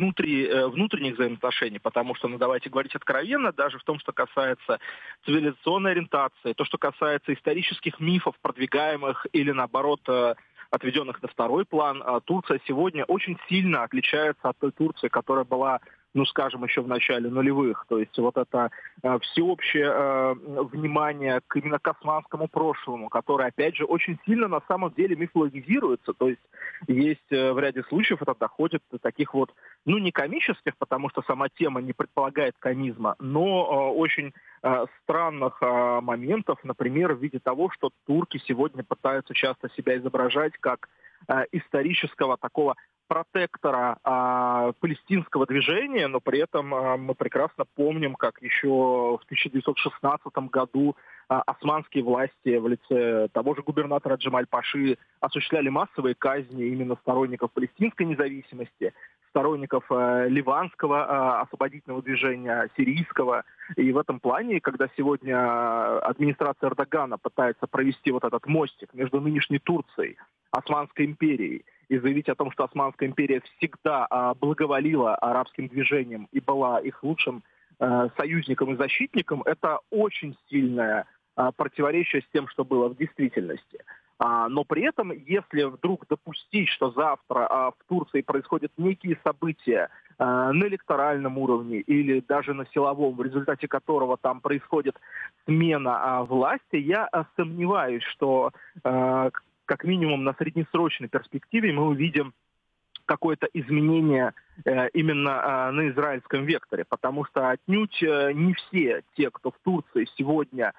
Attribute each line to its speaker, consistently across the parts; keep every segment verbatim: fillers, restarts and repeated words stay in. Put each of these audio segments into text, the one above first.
Speaker 1: внутри, внутренних взаимоотношений, потому что, ну давайте говорить откровенно, даже в том, что касается цивилизационной ориентации, то, что касается исторических мифов, продвигаемых или наоборот отведенных на второй план, Турция сегодня очень сильно отличается от той Турции, которая была, ну, скажем, еще в начале нулевых. То есть вот это э, всеобщее э, внимание к, именно к османскому прошлому, которое, опять же, очень сильно на самом деле мифологизируется. То есть есть э, в ряде случаев это доходит до таких вот, ну, не комических, потому что сама тема не предполагает комизма, но э, очень э, странных э, моментов, например, в виде того, что турки сегодня пытаются часто себя изображать как э, исторического такого протектора а, палестинского движения, но при этом а, мы прекрасно помним, как еще в тысяча девятьсот шестнадцатом году а, османские власти в лице того же губернатора Джемаль-Паши осуществляли массовые казни именно сторонников палестинской независимости, сторонников а, ливанского а, освободительного движения, сирийского. И в этом плане, когда сегодня администрация Эрдогана пытается провести вот этот мостик между нынешней Турцией, Османской империей, и заявить о том, что Османская империя всегда а, благоволила арабским движениям и была их лучшим а, союзником и защитником, это очень сильное а, противоречие с тем, что было в действительности. А, но при этом, если вдруг допустить, что завтра а, в Турции происходят некие события а, на электоральном уровне или даже на силовом, в результате которого там происходит смена а, власти, я а, сомневаюсь, что а, как минимум на среднесрочной перспективе мы увидим какое-то изменение э, именно э, на израильском векторе, потому что отнюдь э, не все те, кто в Турции сегодня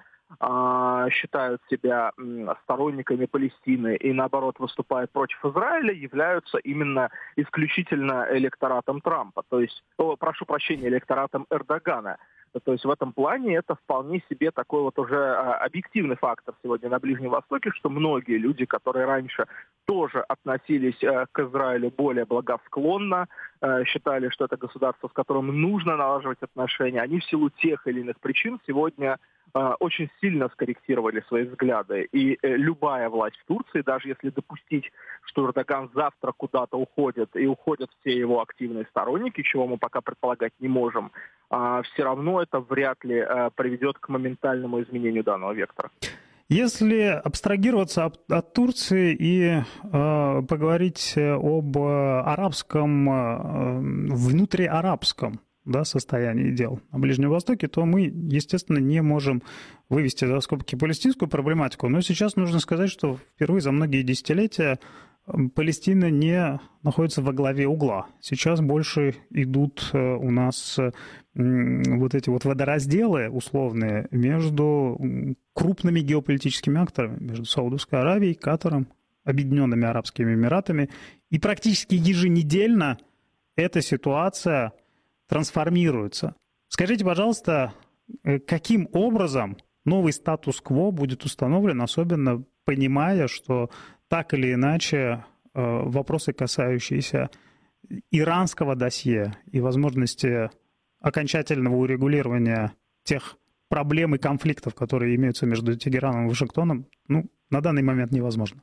Speaker 1: э, считают себя э, сторонниками Палестины и наоборот выступают против Израиля, являются именно исключительно электоратом Трампа, то есть, о, прошу прощения, электоратом Эрдогана. То есть в этом плане это вполне себе такой вот уже а, объективный фактор сегодня на Ближнем Востоке, что многие люди, которые раньше тоже относились а, к Израилю более благосклонно, а, считали, что это государство, с которым нужно налаживать отношения, они в силу тех или иных причин сегодня а, очень сильно скорректировали свои взгляды. И э, любая власть в Турции, даже если допустить, что Эрдоган завтра куда-то уходит, и уходят все его активные сторонники, чего мы пока предполагать не можем, а, все равно это вряд ли а, приведет к моментальному изменению данного вектора.
Speaker 2: Если абстрагироваться от, от Турции и э, поговорить об арабском, э, внутриарабском, да, состоянии дел на Ближнем Востоке, то мы, естественно, не можем вывести за скобки палестинскую проблематику. Но сейчас нужно сказать, что впервые за многие десятилетия Палестина не находится во главе угла. Сейчас больше идут у нас вот эти вот водоразделы условные между крупными геополитическими акторами, между Саудовской Аравией, Катаром, Объединенными Арабскими Эмиратами. И практически еженедельно эта ситуация трансформируется. Скажите, пожалуйста, каким образом новый статус-кво будет установлен, особенно понимая, что так или иначе вопросы, касающиеся иранского досье и возможности окончательного урегулирования тех проблем и конфликтов, которые имеются между Тегераном и Вашингтоном, ну, на данный момент невозможно.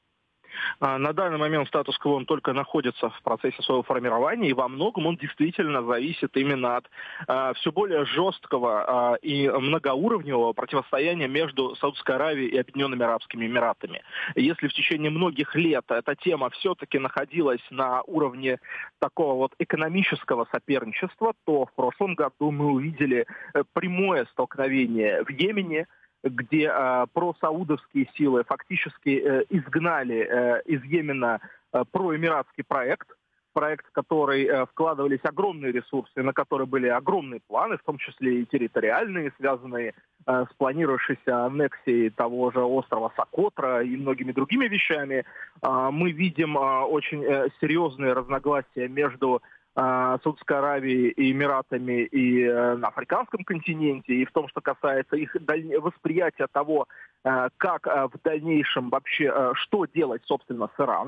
Speaker 1: На данный момент статус-кво он только находится в процессе своего формирования, и во многом он действительно зависит именно от а, все более жесткого а, и многоуровневого противостояния между Саудовской Аравией и Объединенными Арабскими Эмиратами. Если в течение многих лет эта тема все-таки находилась на уровне такого вот экономического соперничества, то в прошлом году мы увидели прямое столкновение в Йемене, где э, просаудовские силы фактически э, изгнали э, из Йемена э, проэмиратский проект, проект, в который э, вкладывались огромные ресурсы, на который были огромные планы, в том числе и территориальные, связанные э, с планирующейся аннексией того же острова Сокотра и многими другими вещами. Э, мы видим э, очень э, серьезные разногласия между Саудовской Аравией и Эмиратами и э, на африканском континенте, и в том, что касается их даль... восприятия того, э, как э, в дальнейшем вообще, э, что делать, собственно, с Ираном.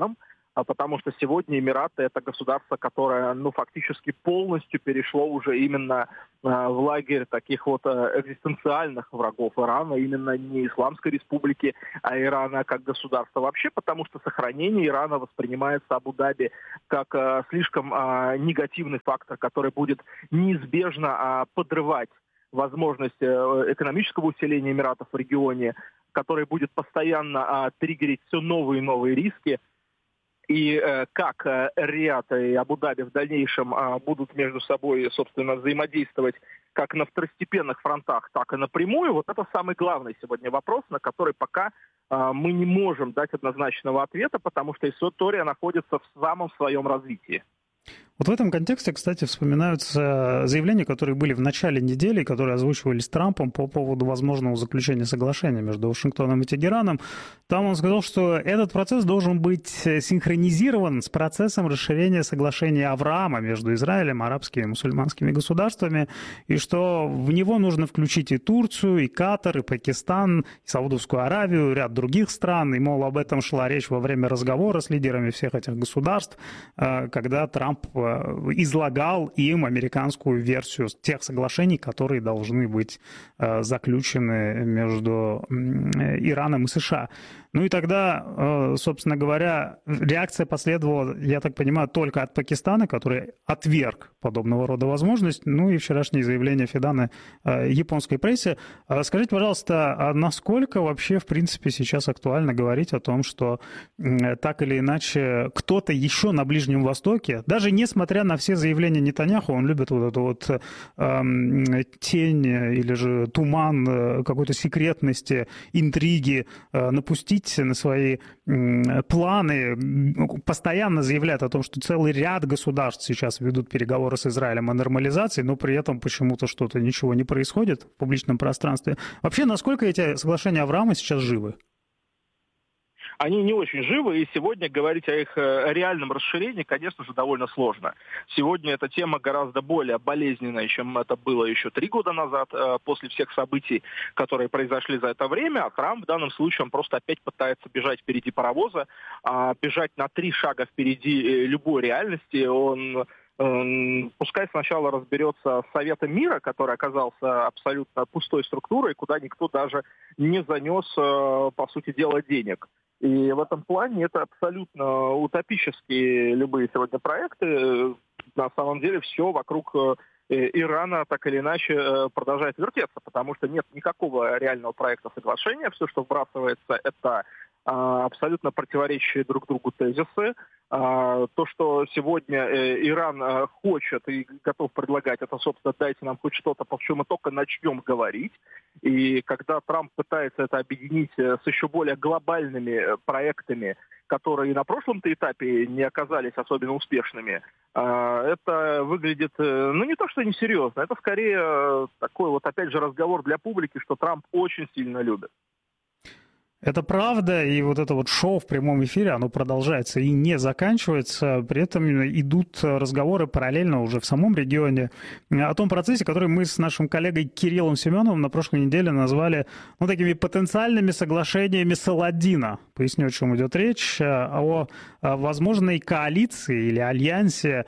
Speaker 1: потому что сегодня Эмираты — это государство, которое, ну, фактически полностью перешло уже именно в лагерь таких вот экзистенциальных врагов Ирана, именно не Исламской Республики, а Ирана как государства вообще, потому что сохранение Ирана воспринимается Абу-Даби как а, слишком а, негативный фактор, который будет неизбежно а, подрывать возможность а, экономического усиления Эмиратов в регионе, который будет постоянно а, триггерить все новые и новые риски. И э, как э, Риад и Абу-Даби в дальнейшем э, будут между собой, собственно, взаимодействовать как на второстепенных фронтах, так и напрямую, вот это самый главный сегодня вопрос, на который пока э, мы не можем дать однозначного ответа, потому что история находится в самом своем развитии.
Speaker 2: Вот в этом контексте, кстати, вспоминаются заявления, которые были в начале недели, которые озвучивались Трампом по поводу возможного заключения соглашения между Вашингтоном и Тегераном. Там он сказал, что этот процесс должен быть синхронизирован с процессом расширения соглашения Авраама между Израилем, арабскими и мусульманскими государствами, и что в него нужно включить и Турцию, и Катар, и Пакистан, и Саудовскую Аравию, и ряд других стран. И, мол, об этом шла речь во время разговора с лидерами всех этих государств, когда Трамп излагал им американскую версию тех соглашений, которые должны быть заключены между Ираном и США. Ну и тогда, собственно говоря, реакция последовала, я так понимаю, только от Пакистана, который отверг подобного рода возможность, ну и вчерашнее заявление Фидана японской прессе. Скажите, пожалуйста, насколько вообще, в принципе, сейчас актуально говорить о том, что так или иначе кто-то еще на Ближнем Востоке, даже несмотря на все заявления Нетаньяху, он любит вот эту вот э, тень или же туман какой-то секретности, интриги э, напустить на свои планы, постоянно заявляет о том, что целый ряд государств сейчас ведут переговоры с Израилем о нормализации, но при этом почему-то что-то ничего не происходит в публичном пространстве. Вообще, насколько эти соглашения Авраама сейчас живы?
Speaker 1: Они не очень живы, и сегодня говорить о их реальном расширении, конечно же, довольно сложно. Сегодня эта тема гораздо более болезненная, чем это было еще три года назад, после всех событий, которые произошли за это время. А Трамп в данном случае, он просто опять пытается бежать впереди паровоза, бежать на три шага впереди любой реальности. Он... Пускай сначала разберется с Советом мира, который оказался абсолютно пустой структурой, куда никто даже не занес, по сути дела, денег. И в этом плане это абсолютно утопические любые сегодня проекты. На самом деле все вокруг Ирана так или иначе продолжает вертеться, потому что нет никакого реального проекта соглашения. Все, что вбрасывается, это абсолютно противоречащие друг другу тезисы. То, что сегодня Иран хочет и готов предлагать, это, собственно, дайте нам хоть что-то, по чему мы только начнем говорить. И когда Трамп пытается это объединить с еще более глобальными проектами, которые на прошлом-то этапе не оказались особенно успешными, это выглядит, ну, не то что несерьезно, это скорее такой вот, опять же, разговор для публики, что Трамп очень сильно любит.
Speaker 2: Это правда, и вот это вот шоу в прямом эфире, оно продолжается и не заканчивается. При этом идут разговоры параллельно уже в самом регионе о том процессе, который мы с нашим коллегой Кириллом Семеновым на прошлой неделе назвали, ну, такими потенциальными соглашениями Саладина. Поясню, о чем идет речь. О возможной коалиции или альянсе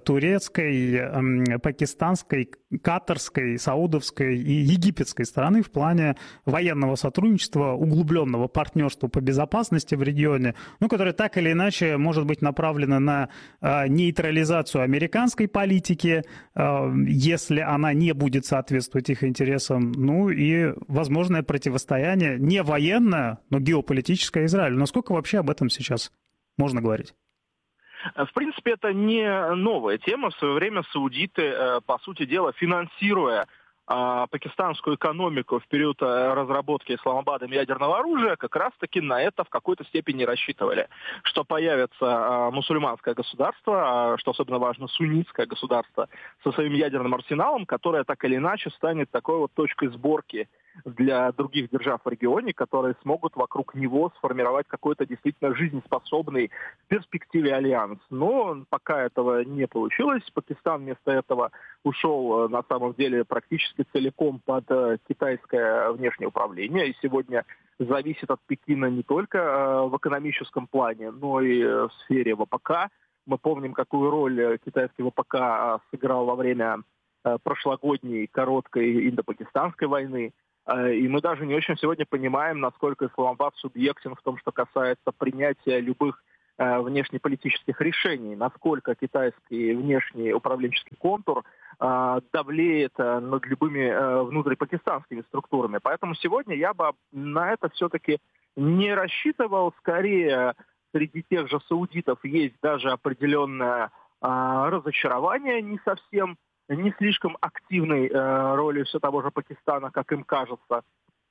Speaker 2: турецкой, пакистанской, катарской, саудовской и египетской стороны в плане военного сотрудничества, углубленного партнерства по безопасности в регионе, ну, которое так или иначе может быть направлено на э, нейтрализацию американской политики, э, если она не будет соответствовать их интересам, ну и возможное противостояние не военное, но геополитическое Израилю. Насколько вообще об этом сейчас можно говорить?
Speaker 1: В принципе, это не новая тема. В свое время саудиты, по сути дела, финансируя пакистанскую экономику в период разработки Исламабадом ядерного оружия, как раз-таки на это в какой-то степени рассчитывали. Что появится мусульманское государство, что особенно важно, суннитское государство со своим ядерным арсеналом, которое так или иначе станет такой вот точкой сборки для других держав в регионе, которые смогут вокруг него сформировать какой-то действительно жизнеспособный в перспективе альянс. Но пока этого не получилось. Пакистан вместо этого ушел на самом деле практически целиком под китайское внешнее управление. И сегодня зависит от Пекина не только в экономическом плане, но и в сфере ВПК. Мы помним, какую роль китайский ВПК сыграл во время прошлогодней короткой индо-пакистанской войны. И мы даже не очень сегодня понимаем, насколько Исламабад субъектен в том, что касается принятия любых внешнеполитических решений, насколько китайский внешний управленческий контур давлеет над любыми внутрипакистанскими структурами. Поэтому сегодня я бы на это все-таки не рассчитывал. Скорее, среди тех же саудитов есть даже определенное разочарование не совсем, не слишком активной роли все того же Пакистана, как им кажется.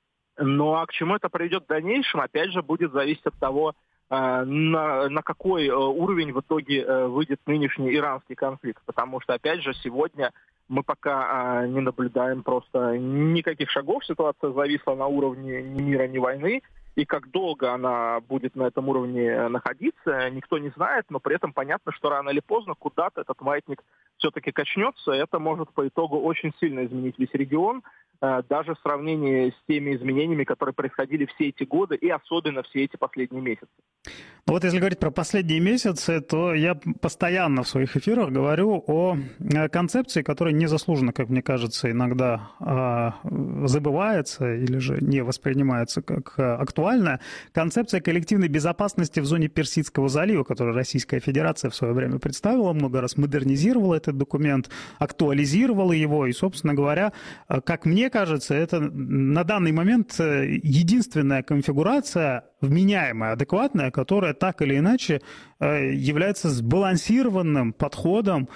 Speaker 1: Ну а к чему это приведет в дальнейшем, опять же, будет зависеть от того, на, на какой уровень в итоге выйдет нынешний иранский конфликт. Потому что, опять же, сегодня мы пока не наблюдаем просто никаких шагов. Ситуация зависла на уровне ни мира, ни войны. И как долго она будет на этом уровне находиться, никто не знает. Но при этом понятно, что рано или поздно куда-то этот маятник все-таки качнется. Это может по итогу очень сильно изменить весь регион, даже в сравнении с теми изменениями, которые происходили все эти годы и особенно все эти последние месяцы.
Speaker 2: Ну вот если говорить про последние месяцы, то я постоянно в своих эфирах говорю о концепции, которая незаслуженно, как мне кажется, иногда забывается или же не воспринимается как актуальная. Концепция коллективной безопасности в зоне Персидского залива, которую Российская Федерация в свое время представила, много раз модернизировала этот документ, актуализировала его и, собственно говоря, как мне кажется, это на данный момент единственная конфигурация, вменяемая, адекватная, которая так или иначе является сбалансированным подходом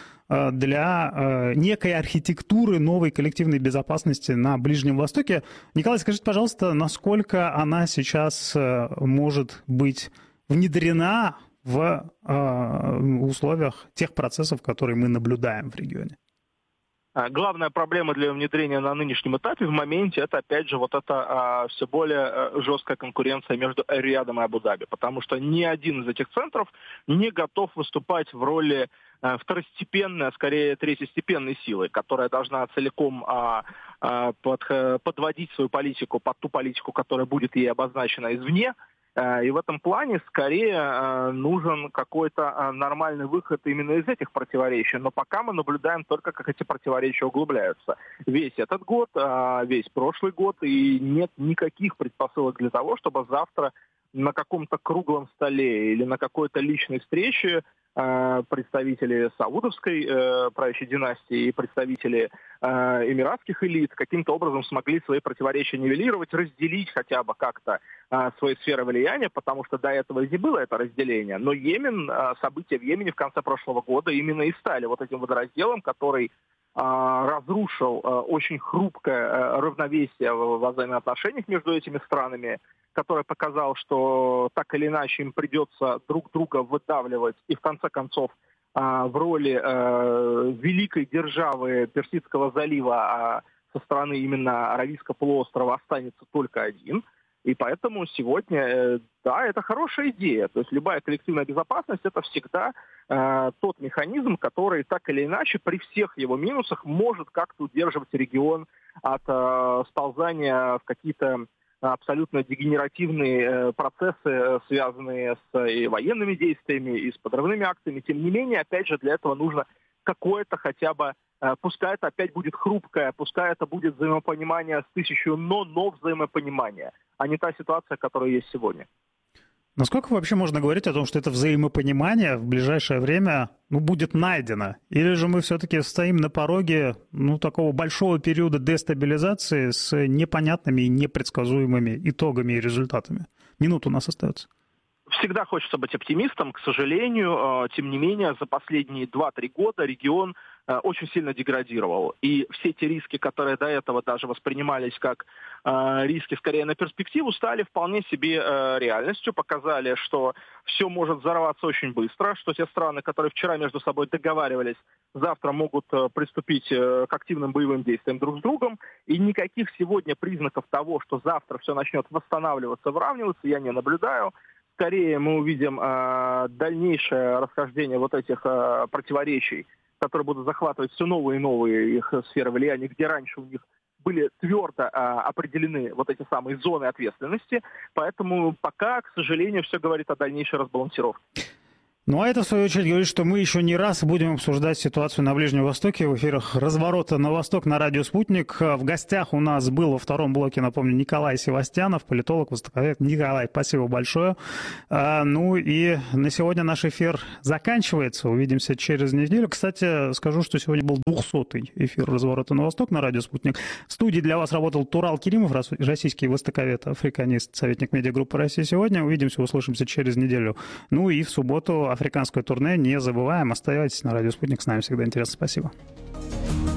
Speaker 2: для некой архитектуры новой коллективной безопасности на Ближнем Востоке. Николай, скажите, пожалуйста, насколько она сейчас может быть внедрена в условиях тех процессов, которые мы наблюдаем в регионе?
Speaker 1: Главная проблема для внедрения на нынешнем этапе в моменте это, опять же, вот эта а, все более а, жесткая конкуренция между Эр-Риядом и Абу-Даби, потому что ни один из этих центров не готов выступать в роли а, второстепенной, а скорее третьестепенной силы, которая должна целиком а, а, под, подводить свою политику под ту политику, которая будет ей обозначена извне. И в этом плане скорее нужен какой-то нормальный выход именно из этих противоречий. Но пока мы наблюдаем только, как эти противоречия углубляются. Весь этот год, весь прошлый год, и нет никаких предпосылок для того, чтобы завтра на каком-то круглом столе или на какой-то личной встрече представители саудовской э, правящей династии и представители э, эмиратских элит каким-то образом смогли свои противоречия нивелировать, разделить хотя бы как-то э, свои сферы влияния, потому что до этого и не было это разделение. Но Йемен, э, события в Йемене в конце прошлого года именно и стали вот этим водоразделом, который э, разрушил э, очень хрупкое э, равновесие в, в взаимоотношениях между этими странами, который показал, что так или иначе им придется друг друга выдавливать и в конце концов в роли великой державы Персидского залива со стороны именно Аравийского полуострова останется только один. И поэтому сегодня, да, это хорошая идея. То есть любая коллективная безопасность – это всегда тот механизм, который так или иначе при всех его минусах может как-то удерживать регион от сползания в какие-то абсолютно дегенеративные процессы, связанные с и военными действиями, и с подрывными акциями. Тем не менее, опять же, для этого нужно какое-то хотя бы, пускай это опять будет хрупкое, пускай это будет взаимопонимание с тысячу «но», но взаимопонимание, а не та ситуация, которая есть сегодня.
Speaker 2: Насколько вообще можно говорить о том, что это взаимопонимание в ближайшее время ну, будет найдено? Или же мы все-таки стоим на пороге ну, такого большого периода дестабилизации с непонятными и непредсказуемыми итогами и результатами? Минута у нас остается.
Speaker 1: Всегда хочется быть оптимистом, к сожалению, тем не менее, за последние два-три года регион очень сильно деградировал. И все те риски, которые до этого даже воспринимались как риски скорее на перспективу, стали вполне себе реальностью, показали, что все может взорваться очень быстро, что те страны, которые вчера между собой договаривались, завтра могут приступить к активным боевым действиям друг с другом, и никаких сегодня признаков того, что завтра все начнет восстанавливаться, выравниваться, я не наблюдаю. Скорее мы увидим э, дальнейшее расхождение вот этих э, противоречий, которые будут захватывать все новые и новые их сферы влияния, где раньше у них были твердо э, определены вот эти самые зоны ответственности. Поэтому пока, к сожалению, все говорит о дальнейшей разбалансировке.
Speaker 2: Ну, а это, в свою очередь, говорит, что мы еще не раз будем обсуждать ситуацию на Ближнем Востоке в эфирах «Разворота на Восток» на радио «Спутник». В гостях у нас был во втором блоке, напомню, Николай Севастьянов, политолог, востоковед. Николай, спасибо большое. А, ну и на сегодня наш эфир заканчивается. Увидимся через неделю. Кстати, скажу, что сегодня был двухсотый эфир «Разворота на Восток» на радио «Спутник». В студии для вас работал Турал Керимов, российский востоковед, африканист, советник медиагруппы «Россия сегодня». Увидимся, услышимся через неделю. Ну и в субботу африканское турне. Не забываем, оставайтесь на радио «Спутник». С нами всегда интересно. Спасибо.